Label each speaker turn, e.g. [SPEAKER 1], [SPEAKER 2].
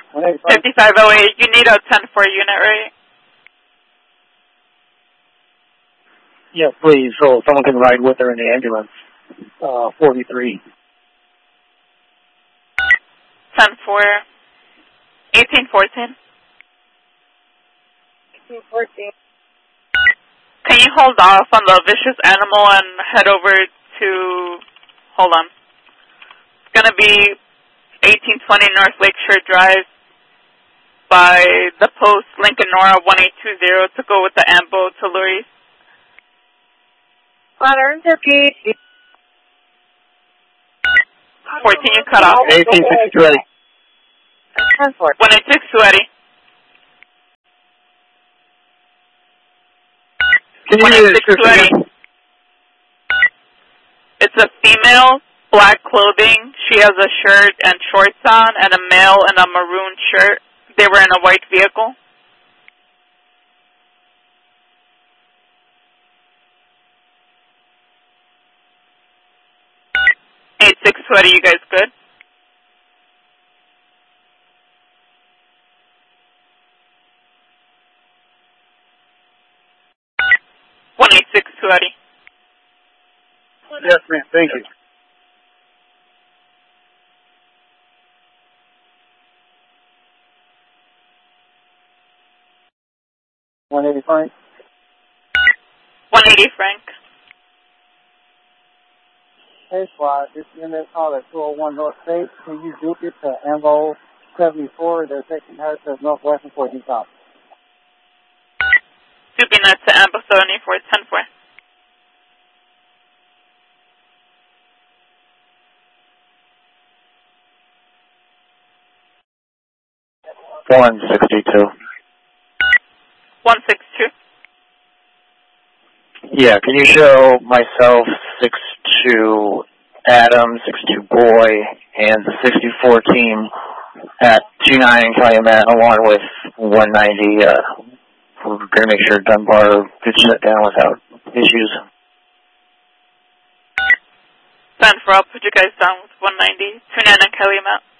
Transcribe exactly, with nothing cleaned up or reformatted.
[SPEAKER 1] fifty-five oh eight, you need a ten four unit, right?
[SPEAKER 2] Yeah, please, so someone can ride with her in the ambulance. Uh, forty-three.
[SPEAKER 1] ten four. eighteen fourteen.
[SPEAKER 3] eighteen fourteen.
[SPEAKER 1] Can you hold off on the vicious animal and head over to, hold on. It's going to be eighteen twenty North Lakeshore Drive by the post Lincoln Nora one eight two zero to go with the ambo to Lurie.
[SPEAKER 3] Modern repeat.
[SPEAKER 1] fourteen, you cut off.
[SPEAKER 2] eighteen sixty-two, Eddie.
[SPEAKER 3] ten four.
[SPEAKER 1] one eight six two, Eddie.
[SPEAKER 2] Can
[SPEAKER 1] one
[SPEAKER 2] you
[SPEAKER 1] eight
[SPEAKER 2] use
[SPEAKER 1] six
[SPEAKER 2] this
[SPEAKER 1] two, Eddie.
[SPEAKER 2] again?
[SPEAKER 1] It's a female, black clothing. She has a shirt and shorts on, and a male in a maroon shirt. They were in a white vehicle. eight six two, Eddie, you guys good? one eight six two, Eddie.
[SPEAKER 2] Yes, ma'am. Thank you. one eighty, Frank.
[SPEAKER 1] one eighty, Frank.
[SPEAKER 4] Hey, SWAT, this unit called at two oh one North State. Can you dupe it to Ambo seventy-four? They're taking her to Northwest and fourteen South.
[SPEAKER 1] Duping that to ambo seventy-four, ten four.
[SPEAKER 2] one sixty-two.
[SPEAKER 1] one six two.
[SPEAKER 2] Yeah, can you show myself, six two Adam, six two Boy, and the sixty-four team at two nine in Calumet, along with one ninety. Uh, we're going to make sure Dunbar gets shut down without issues.
[SPEAKER 1] ten four, I'll put you guys down with one ninety. two nine in Calumet.